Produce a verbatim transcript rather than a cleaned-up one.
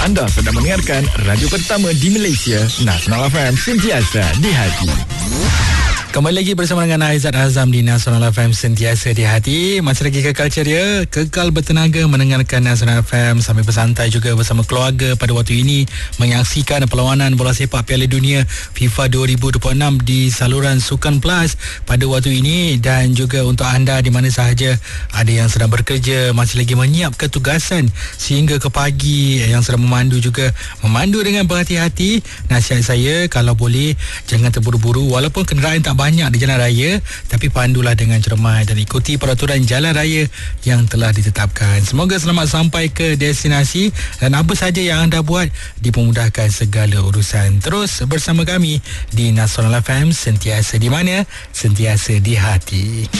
Anda sedang mendengarkan radio pertama di Malaysia, Nasional F M, sentiasa di hati. Kembali lagi bersama dengan Aizat Azam di Nasional F M, sentiasa di hati. Masih lagi kekal ceria, kekal bertenaga mendengarkan Nasional F M sambil bersantai juga bersama keluarga pada waktu ini menyaksikan perlawanan bola sepak Piala Dunia FIFA dua ribu dua puluh enam di saluran Sukan Plus pada waktu ini. Dan juga untuk anda di mana sahaja ada yang sedang bekerja, masih lagi menyiapkan tugasan sehingga ke pagi, yang sedang memandu juga memandu dengan berhati-hati. Nasihat saya, kalau boleh jangan terburu-buru, walaupun kenderaan tak banyak di jalan raya, tapi pandulah dengan cermat dan ikuti peraturan jalan raya yang telah ditetapkan. Semoga selamat sampai ke destinasi dan apa saja yang anda buat dipermudahkan segala urusan. Terus bersama kami di Nasional F M, sentiasa di mana, sentiasa di hati.